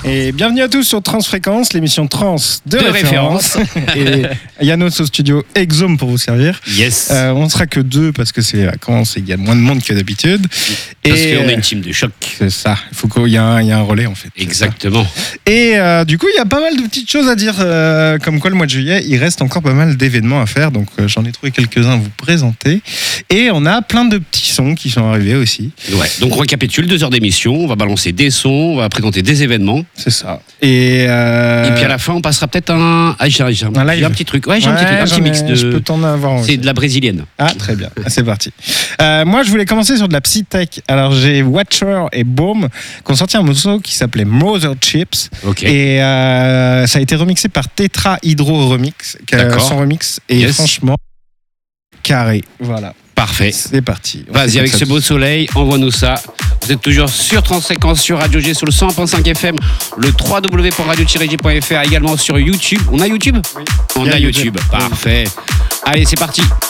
Et bienvenue à tous sur Transfréquence, l'émission trans de référence. Et Yannos au studio Exome pour vous servir. Yes. On ne sera que deux parce que c'est les vacances et il y a moins de monde que d'habitude. Parce qu'on est une team de choc. C'est ça, il faut qu'il y ait un relais en fait. Exactement. Et du coup, il y a pas mal de petites choses à dire, comme quoi le mois de juillet, il reste encore pas mal d'événements à faire. Donc j'en ai trouvé quelques-uns à vous présenter. Et on a plein de petits sons qui sont arrivés aussi. Ouais, donc on récapitule 2 heures d'émission, on va balancer des sons, on va présenter des événements. C'est ça. Et puis à la fin, on passera peut-être un petit truc. Ouais, j'ai un petit mix de. Je peux t'en avoir aussi. C'est de la brésilienne. Ah, très bien. C'est parti. Moi, je voulais commencer sur de la psytech. Alors, j'ai Watcher et Boom qui ont sorti un morceau qui s'appelait Mother Chips. Ok. Et ça a été remixé par Tetra Hydro Remix. Son remix. Et franchement, carré. Voilà. Parfait. C'est parti. Vas-y, avec ce beau soleil, envoie-nous ça. Vous êtes toujours sur Transfréquence, sur Radio G, sur le 100.5 FM, le www.radio-g.fr, également sur YouTube. On a YouTube ? Oui. On a YouTube. Parfait. Allez, c'est parti.